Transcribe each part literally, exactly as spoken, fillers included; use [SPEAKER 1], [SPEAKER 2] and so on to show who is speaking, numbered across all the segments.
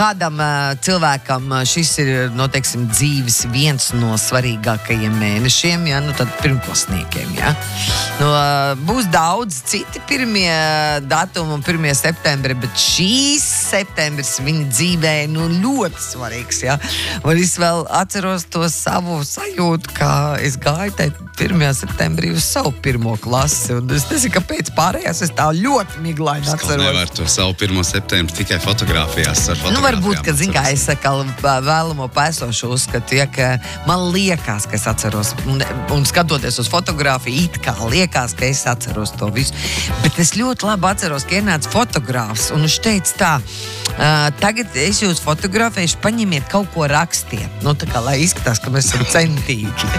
[SPEAKER 1] kādam uh, cilvēkam uh, šis ir, no, teiksim, dzīves viens no svarīgākajiem mēnešiem, ja, nu tad pirmklasniekiem, ja. Nu, uh, būs daudz citi pirmie datumi un pirmie septembri, bet šīs septembris viņa dzīvē, nu, ļoti svarīgs, ja. Un es vēl atceros to savu sajūtu, kā es gāju te pirmajā septembrī uz savu pirmo klasi, un es nezinu, kāpēc pārējās es tā ļoti miglaini atceros.
[SPEAKER 2] Es nevaru to savu pirmo septembri tikai fotografijās ar fotogrāfijām.
[SPEAKER 1] Nu, varbūt, ka, zin kā, es kā vēlamo pēsošu uzskatu, ja, ka man liekas, ka es atceros, un, un skatoties uz fotogrāfiju, it kā liekas, ka es atceros to visu. Bet es ļoti labi atceros, ka ienāca fotogrāfs, un viņš teica tā, uh, tagad es jūs fotografēšu, paņemiet kaut ko rakstiet. Nu, tā kā, lai izskatās, ka mēs esam centīgi.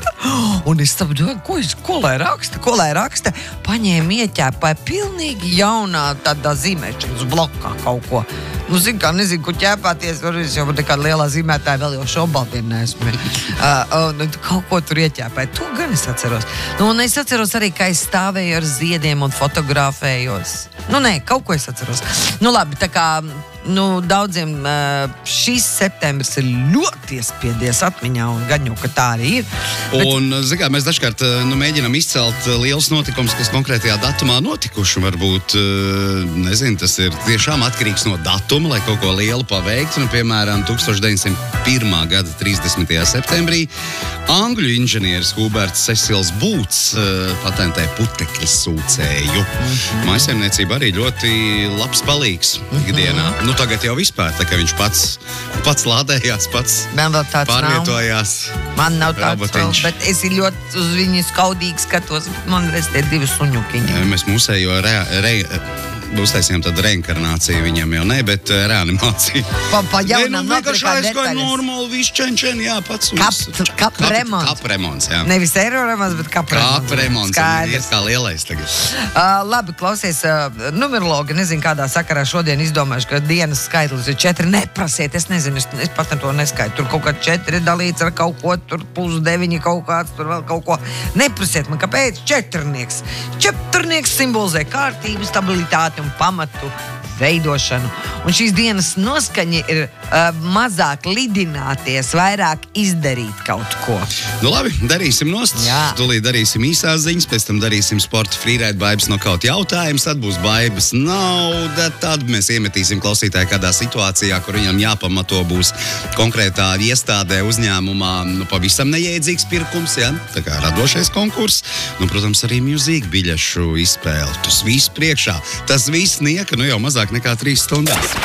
[SPEAKER 1] Un es saprotu, ko, ko lai raksta, ko lai raksta, paņēma ieķēpāja pilnīgi jaunā tādā zīmēšanas blokā kaut ko. Nu, zinu, kā nezinu, ko ķēpāties, varbūt jau nekāda lielā zīmētāja vēl jau šobaldien neesmu. uh, un kaut ko tur ieķēpāja, to gan es atceros. Nu, un es atceros arī, ka es stāvēju ar ziediem un fotografējos. Nu, nē, kaut ko es atceros. Nu, labi, tā kā, nu, daudziem uh, šis septembris ir ļoti iespiedies atmiņā, un gan jau, ka tā arī ir. Bet...
[SPEAKER 2] Un, zin kā, mēs dažkārt nu, mēģinam izcelt liels notikums, kas konkrētajā datumā notikuši. Varbūt, nezinu, tas ir tiešām atkarīgs no datuma, lai kaut ko lielu paveiktu. Nu, piemēram, tūkstoš deviņsimt pirmā gada trīsdesmitajā septembrī angļu inženieris Huberts Cecils Būts uh, patentē putekļu sūcēju. Mm-hmm. Mājsaimniecība arī ļoti labs palīgs ikdienā. Mm-hmm. Nu, tagad jau vispār, tā kā viņš pats, pats lādējās, pats pārvietojās.
[SPEAKER 1] Nav. Man nav tāds vēl, bet es ļoti uz viņu skaudīgi skatos. Man reiz tie divi suņukiņi.
[SPEAKER 2] Mēs mūsējo re, re, uztaisījām tādu reinkarnāciju viņam jau ne, bet uh, reanimāciju.
[SPEAKER 1] Pa, pa jaunam
[SPEAKER 2] ne, nu, vienkārši aizgāja normāli, viss čen, čen, jā, pats.
[SPEAKER 1] Kap, kap remons.
[SPEAKER 2] Kap remons, jā.
[SPEAKER 1] Nevis eiro remons, bet kap remons.
[SPEAKER 2] Kap remons, iet kā lielais tagad.
[SPEAKER 1] Uh, labi, klausies, uh, numerologi, nezinu, kādā sakarā šodien izdomājuši, ka dienas skaitlis ir četri. Neprasiet, es nezinu, es, es pat ar to neskaitu. Tur kaut kā četri dalīts ar kaut ko, tur plus deviņi kaut kāds, tur vēl kaut ko. Neprasiet man, kāpēc četrnieks? Četrnieks simbolizē kārtību, stabilitāti un pamatu veidošanu. Un šīs dienas noskaņa ir uh, mazāk lidināties, vairāk izdarīt kaut ko.
[SPEAKER 2] Nu labi, darīsim nost.
[SPEAKER 1] Jā.
[SPEAKER 2] Tūlīt darīsim īsās ziņas, pēc tam darīsim sporta freeride baibas no kaut jautājums, tad būs baibas nauda, tad mēs iemetīsim klausītāju kādā situācijā, kur viņam jāpamato būs konkrētā iestādē uzņēmumā, nu pavisam nejēdzīgs pirkums, ja? Tā kā radošais konkurss, nu protams arī mūzika biļešu izspēle. Tas viss priekšā, tas viss nieka, nu jau mazāk nekā trīs stundās.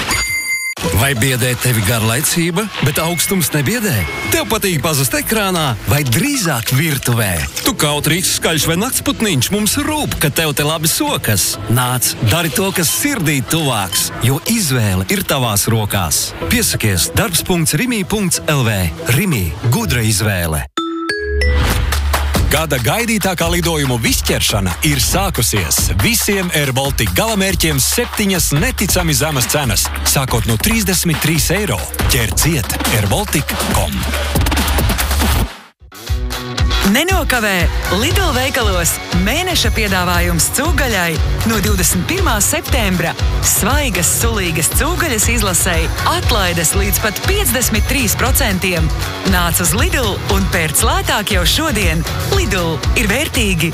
[SPEAKER 3] Vai biedē tevi garlaicība, bet augstums nebiedē? Tev patīk pazust ekrānā vai drīzāk virtuvē? Tu kautrīgs, skaļš vai naktsputniņš, mums rūp, ka tev te labi sokas. Nāc, dari to, kas sirdī tuvāks, jo izvēle ir tavās rokās. Piesakies darbs punkts rimi punkts el vē. Rimi, gudra izvēle. Gada gaidītākā lidojumu visķeršana ir sākusies. Visiem Air Baltica galamērķiem septiņas neticami zemas cenas, sākot no trīsdesmit trīs eiro. Ķer ciet air baltica punkts com.
[SPEAKER 4] Nenokavē Lidl veikalos mēneša piedāvājums cūgaļai no divdesmit pirmā septembra. Svaigas, sulīgas cūgaļas izlasei atlaides līdz pat piecdesmit trīs procentiem. Nāc uz Lidl un pērc lētāk jau šodien. Lidl ir vērtīgi.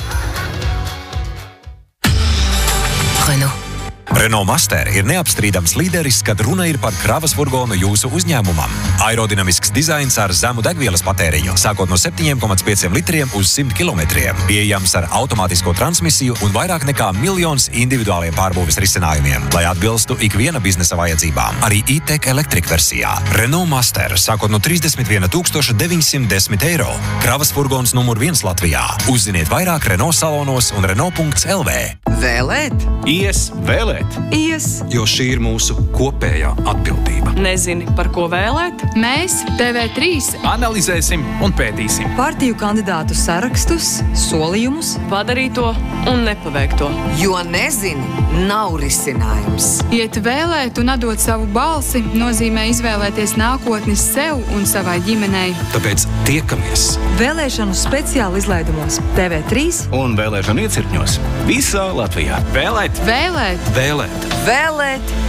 [SPEAKER 5] Renault. Renault Master ir neapstrīdams līderis, kad runa ir par kravas furgonu jūsu uzņēmumam. Aerodinamisks dizains ar zemu degvielas patēriņu, sākot no septiņi komats pieci litriem uz simt kilometriem. Pieejams ar automātisko transmisiju un vairāk nekā miljons individuāliem pārbūves risinājumiem, lai atbilstu ikviena biznesa vajadzībām. Arī e-tech Electric versijā. Renault Master, sākot no trīsdesmit viena tūkstoša deviņsimt desmit eiro. Kravas furgons numur viens Latvijā. Uzziniet vairāk Renault salonos un Renault punkts el vē.
[SPEAKER 1] Vēlēt?
[SPEAKER 6] Ies vēlēt.
[SPEAKER 7] Ies.
[SPEAKER 6] Jo šī ir mūsu kopējā atbildība.
[SPEAKER 7] Nezini, par ko vēlēt? Mēs, T V trīs,
[SPEAKER 6] analizēsim un pētīsim.
[SPEAKER 7] Partiju kandidātu sarakstus, solījumus, padarīto un nepaveikto.
[SPEAKER 1] Jo nezini, nav risinājums.
[SPEAKER 7] Iet vēlēt un atdot savu balsi nozīmē izvēlēties nākotni sev un savai ģimenei.
[SPEAKER 6] Tāpēc tiekamies
[SPEAKER 7] Vēlēšanu speciāli izlaidumos T V trīs
[SPEAKER 6] un vēlēšanu iecirkņos visā Latvijā. Vēlēt!
[SPEAKER 7] Vēlēt!
[SPEAKER 6] Vēlēt!
[SPEAKER 1] Vēlēt!